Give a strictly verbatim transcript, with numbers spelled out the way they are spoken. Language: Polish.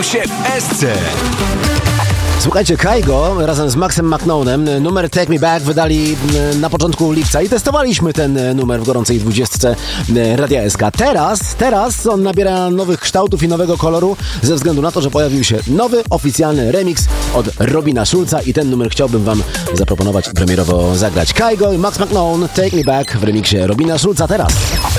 się w S C. Słuchajcie, Kygo razem z Maxem McKnonem numer Take Me Back wydali na początku lipca i testowaliśmy ten numer w gorącej dwudziestce Radia S K. Teraz, teraz on nabiera nowych kształtów i nowego koloru ze względu na to, że pojawił się nowy, oficjalny remix od Robina Schulza i ten numer chciałbym wam zaproponować premierowo zagrać. Kygo i Max McKnone, Take Me Back w remiksie Robina Schulza teraz.